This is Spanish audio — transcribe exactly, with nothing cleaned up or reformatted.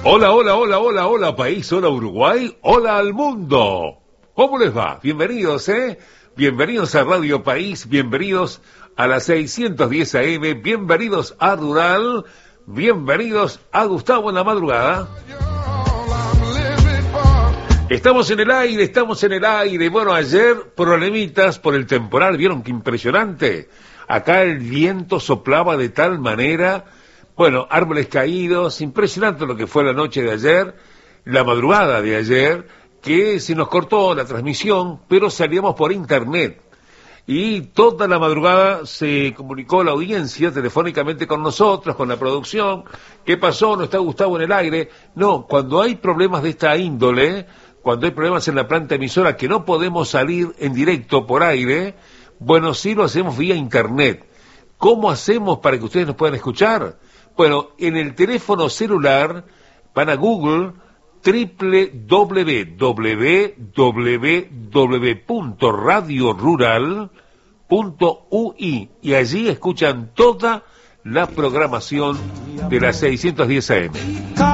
Hola, hola, hola, hola, hola país, hola Uruguay, hola al mundo. ¿Cómo les va? Bienvenidos, ¿eh? Bienvenidos a Radio País, bienvenidos a la seiscientos diez A M, bienvenidos a Rural, bienvenidos a Gustavo en la Madrugada. Estamos en el aire, estamos en el aire. Bueno, ayer problemitas por el temporal, ¿vieron qué impresionante? Acá el viento soplaba de tal manera... Bueno, árboles caídos, impresionante lo que fue la noche de ayer, la madrugada de ayer, que se nos cortó la transmisión, pero salíamos por internet. Y toda la madrugada se comunicó la audiencia telefónicamente con nosotros, con la producción. ¿Qué pasó? ¿No está Gustavo en el aire? No, cuando hay problemas de esta índole, cuando hay problemas en la planta emisora que no podemos salir en directo por aire, bueno, sí lo hacemos vía internet. ¿Cómo hacemos para que ustedes nos puedan escuchar? Bueno, en el teléfono celular van a Google doble u doble u doble u punto radio rural punto u i y allí escuchan toda la programación de la seiscientos diez A M.